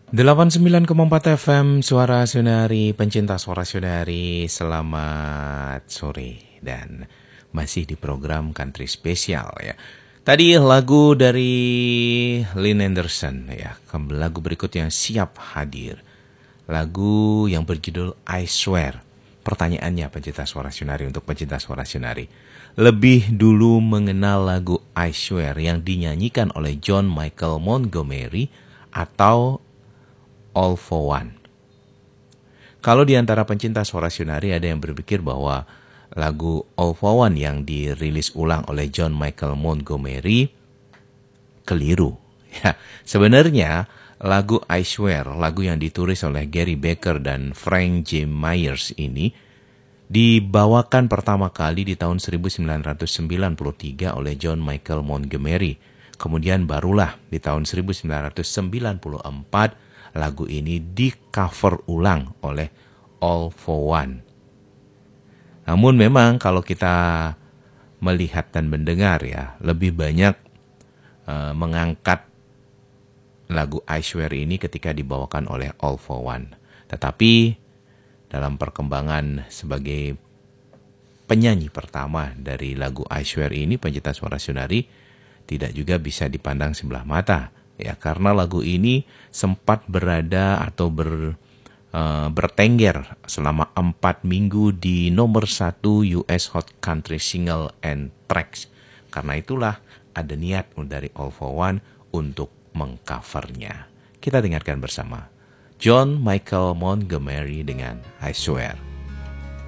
89,4 FM Suara Sunari, pencinta Suara Sunari, selamat sore dan masih di program Country Spesial ya. Tadi lagu dari Lynn Anderson ya, lagu berikutnya siap hadir. Lagu yang berjudul I Swear. Pertanyaannya pencinta Suara Sunari, untuk pencinta Suara Sunari, lebih dulu mengenal lagu I Swear yang dinyanyikan oleh John Michael Montgomery atau All for One? Kalau di antara pencinta Suara Sunari ada yang berpikir bahwa lagu All for One yang dirilis ulang oleh John Michael Montgomery, keliru. Ya, sebenarnya lagu I Swear, lagu yang ditulis oleh Gary Becker dan Frank J. Myers ini dibawakan pertama kali di tahun 1993 oleh John Michael Montgomery. Kemudian barulah di tahun 1994 lagu ini di-cover ulang oleh All for One. Namun memang kalau kita melihat dan mendengar ya, lebih banyak mengangkat lagu I Swear ini ketika dibawakan oleh All for One. Tetapi dalam perkembangan sebagai penyanyi pertama dari lagu I Swear ini, pencinta Suara Sunari tidak juga bisa dipandang sebelah mata. Ya, karena lagu ini sempat berada atau bertengger selama 4 minggu di nomor 1 US Hot Country Single and Tracks. Karena itulah ada niat dari All for One untuk mengcovernya. Kita dengarkan bersama John Michael Montgomery dengan I Swear.